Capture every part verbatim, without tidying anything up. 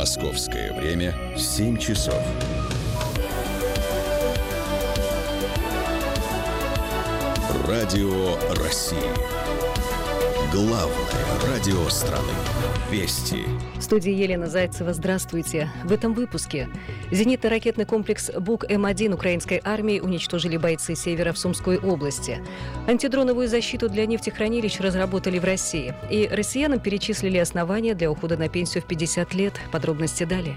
Московское время семь часов. Радио России. Главное радио страны. Вести. В студии Елена Зайцева. Здравствуйте. В этом выпуске. Зенитно-ракетный комплекс Бук М один украинской армии уничтожили бойцы Севера в Сумской области. Антидроновую защиту для нефтехранилищ разработали в России. И россиянам перечислили основания для ухода на пенсию в пятьдесят лет. Подробности далее.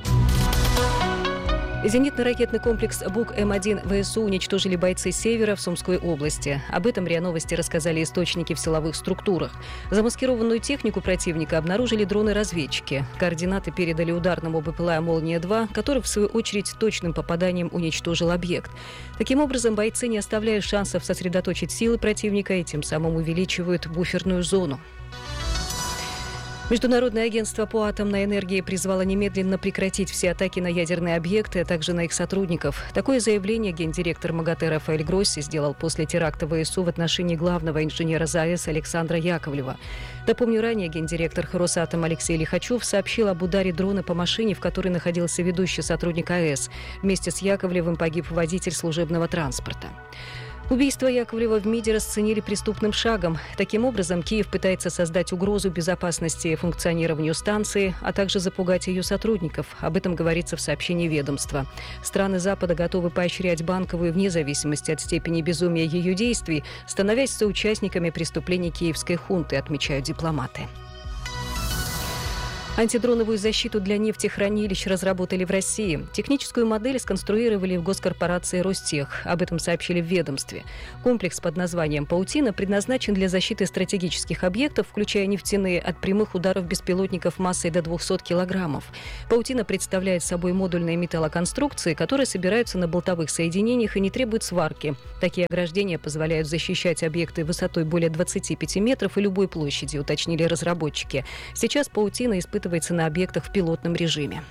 Зенитно-ракетный комплекс Бук М один ВСУ уничтожили бойцы Севера в Сумской области. Об этом РИА Новости рассказали источники в силовых структурах. Замаскированную технику противника обнаружили дроны-разведчики. Координаты передали ударному БПЛА «Молния-два», который, в свою очередь, точным попаданием уничтожил объект. Таким образом, бойцы не оставляют шансов сосредоточить силы противника и тем самым увеличивают буферную зону. Международное агентство по атомной энергии призвало немедленно прекратить все атаки на ядерные объекты, а также на их сотрудников. Такое заявление гендиректор МАГАТЭ Рафаэль Гросси сделал после теракта ВСУ в отношении главного инженера ЗАЭС Александра Яковлева. Напомню, ранее гендиректор Росатом Алексей Лихачев сообщил об ударе дрона по машине, в которой находился ведущий сотрудник АЭС. Вместе с Яковлевым погиб водитель служебного транспорта. Убийство Яковлева в МИДе расценили преступным шагом. Таким образом, Киев пытается создать угрозу безопасности и функционированию станции, а также запугать ее сотрудников. Об этом говорится в сообщении ведомства. Страны Запада готовы поощрять Банковую вне зависимости от степени безумия ее действий, становясь соучастниками преступлений киевской хунты, отмечают дипломаты. Антидроновую защиту для нефтехранилищ разработали в России. Техническую модель сконструировали в госкорпорации «Ростех». Об этом сообщили в ведомстве. Комплекс под названием «Паутина» предназначен для защиты стратегических объектов, включая нефтяные, от прямых ударов беспилотников массой до двухсот килограммов. «Паутина» представляет собой модульные металлоконструкции, которые собираются на болтовых соединениях и не требуют сварки. Такие ограждения позволяют защищать объекты высотой более двадцати пяти метров и любой площади, уточнили разработчики. Сейчас «Паутина» испытывает на объектах в пилотном режиме.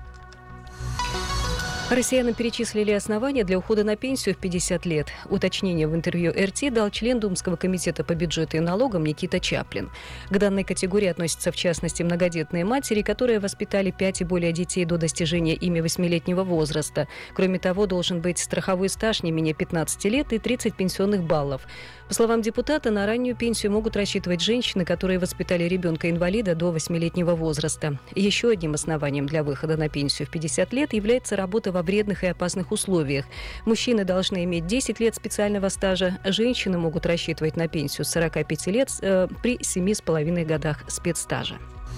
Россиянам перечислили основания для ухода на пенсию в пятьдесят лет. Уточнение в интервью эр тэ дал член Думского комитета по бюджету и налогам Никита Чаплин. К данной категории относятся, в частности, многодетные матери, которые воспитали пять и более детей до достижения ими восьмилетнего возраста. Кроме того, должен быть страховой стаж не менее пятнадцати лет и тридцать пенсионных баллов. По словам депутата, на раннюю пенсию могут рассчитывать женщины, которые воспитали ребенка-инвалида до восьмилетнего возраста. Еще одним основанием для выхода на пенсию в пятьдесят лет является работа во вредных и опасных условиях. Мужчины должны иметь десять лет специального стажа, женщины могут рассчитывать на пенсию с сорока пяти лет э, при семи с половиной годах спецстажа.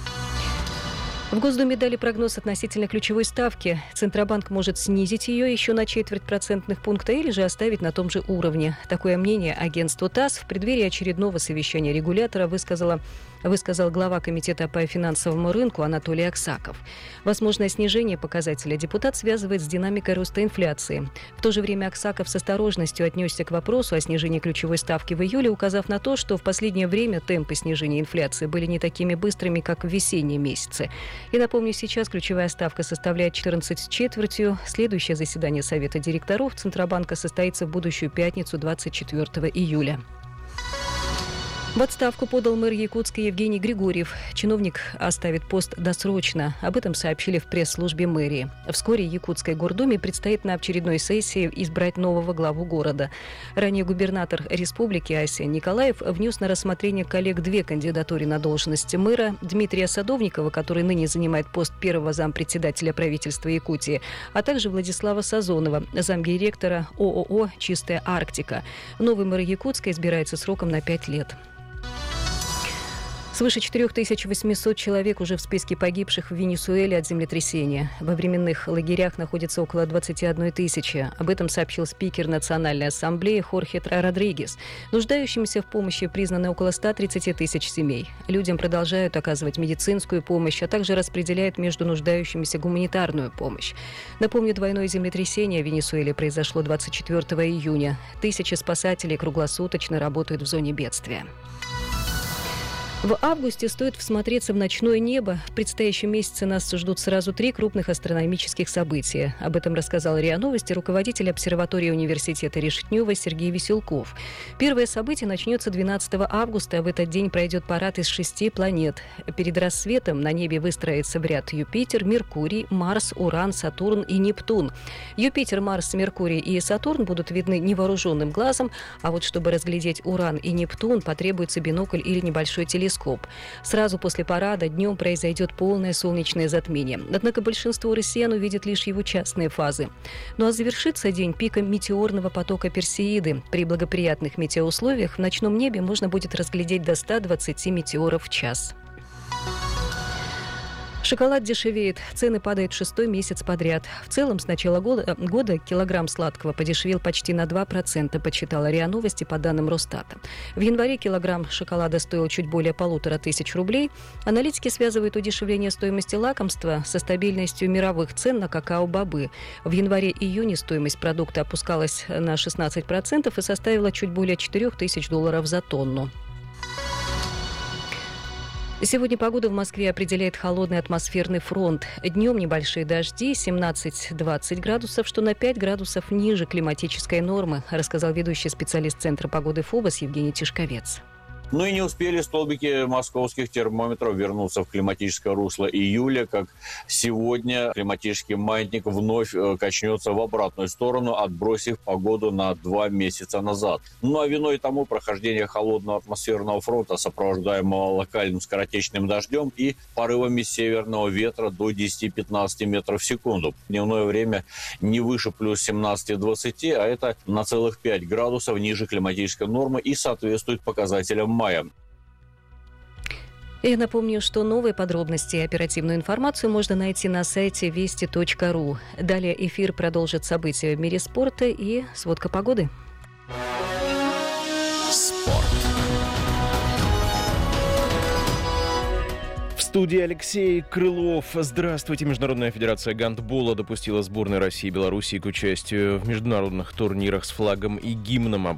В Госдуме дали прогноз относительно ключевой ставки. Центробанк может снизить ее еще на четверть процентных пункта или же оставить на том же уровне. Такое мнение агентству ТАСС в преддверии очередного совещания регулятора высказала, высказал глава комитета по финансовому рынку Анатолий Аксаков. Возможное снижение показателя депутат связывает с динамикой роста инфляции. В то же время Аксаков с осторожностью отнесся к вопросу о снижении ключевой ставки в июле, указав на то, что в последнее время темпы снижения инфляции были не такими быстрыми, как в весенние месяцы. И напомню, сейчас ключевая ставка составляет четырнадцать с четвертью. Следующее заседание Совета директоров Центробанка состоится в будущую пятницу, двадцать четвёртого июля. В отставку подал мэр Якутска Евгений Григорьев. Чиновник оставит пост досрочно. Об этом сообщили в пресс-службе мэрии. Вскоре Якутской гордуме предстоит на очередной сессии избрать нового главу города. Ранее губернатор республики Ася Николаев внес на рассмотрение коллег две кандидатуры на должность мэра: Дмитрия Садовникова, который ныне занимает пост первого зампредседателя правительства Якутии, а также Владислава Сазонова, замдиректора ООО «Чистая Арктика». Новый мэр Якутска избирается сроком на пять лет. Свыше четыре тысячи восемьсот человек уже в списке погибших в Венесуэле от землетрясения. Во временных лагерях находится около двадцати одной тысячи. Об этом сообщил спикер Национальной ассамблеи Хорхе Родригес. Нуждающимся в помощи признаны около ста тридцати тысяч семей. Людям продолжают оказывать медицинскую помощь, а также распределяют между нуждающимися гуманитарную помощь. Напомню, двойное землетрясение в Венесуэле произошло двадцать четвёртого июня. Тысячи спасателей круглосуточно работают в зоне бедствия. В августе стоит всмотреться в ночное небо. В предстоящем месяце нас ждут сразу три крупных астрономических события. Об этом рассказал РИА Новости руководитель обсерватории университета Решетнева Сергей Веселков. Первое событие начнется двенадцатого августа. В этот день пройдет парад из шести планет. Перед рассветом на небе выстроится в ряд Юпитер, Меркурий, Марс, Уран, Сатурн и Нептун. Юпитер, Марс, Меркурий и Сатурн будут видны невооруженным глазом, а вот чтобы разглядеть Уран и Нептун, потребуется бинокль или небольшой телескоп. Сразу после парада днем произойдет полное солнечное затмение. Однако большинство россиян увидят лишь его частные фазы. Ну а завершится день пиком метеорного потока Персеиды. При благоприятных метеоусловиях в ночном небе можно будет разглядеть до ста двадцати метеоров в час. Шоколад дешевеет, цены падают шестой месяц подряд. В целом, с начала года, года килограмм сладкого подешевел почти на два процента, подсчитала РИА Новости по данным Росстата. В январе килограмм шоколада стоил чуть более полутора тысяч рублей. Аналитики связывают удешевление стоимости лакомства со стабильностью мировых цен на какао-бобы. В январе-июне стоимость продукта опускалась на шестнадцать процентов и составила чуть более четырех тысяч долларов за тонну. Сегодня погоду в Москве определяет холодный атмосферный фронт. Днем небольшие дожди, семнадцать-двадцать градусов, что на пять градусов ниже климатической нормы, рассказал ведущий специалист Центра погоды ФОБОС Евгений Тишковец. Ну и не успели столбики московских термометров вернуться в климатическое русло июля, как сегодня климатический маятник вновь качнется в обратную сторону, отбросив погоду на два месяца назад. Ну а виной тому прохождение холодного атмосферного фронта, сопровождаемого локальным скоротечным дождем и порывами северного ветра до десяти-пятнадцати метров в секунду. Дневное время не выше плюс семнадцати-двадцати, а это на целых пять градусов ниже климатической нормы и соответствует показателям мая. Я напомню, что новые подробности и оперативную информацию можно найти на сайте вести точка ру. Далее эфир продолжит события в мире спорта и сводка погоды. Спорт. В студии Алексей Крылов. Здравствуйте. Международная федерация гандбола допустила сборной России и Белоруссии к участию в международных турнирах с флагом и гимном.